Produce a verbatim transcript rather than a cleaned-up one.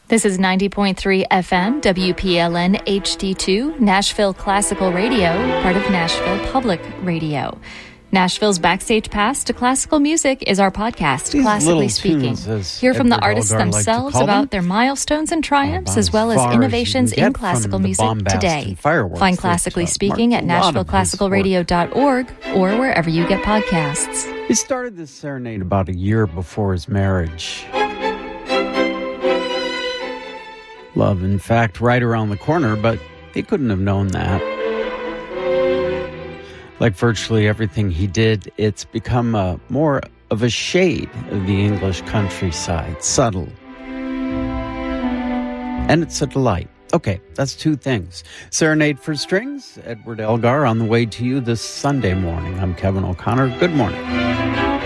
This is ninety point three F M, W P L N H D two, Nashville Classical Radio, part of Nashville Public Radio. Nashville's Backstage Pass to Classical Music is our podcast, These Classically Speaking. Hear from the Edward artists Elgar themselves like about them. their milestones and triumphs, as well as Far innovations as you can in get classical from the music bombast today. and fireworks Find that, Classically uh, Speaking at marked a lot nashville of his classical radio dot org or wherever you get podcasts. He started this serenade about a year before his marriage. Love, in fact, right around the corner, but he couldn't have known that. Like virtually everything he did, it's become a, more of a shade of the English countryside, subtle. And it's a delight. Okay, that's two things. Serenade for Strings, Edward Elgar on the way to you this Sunday morning. I'm Kevin O'Connor. Good morning.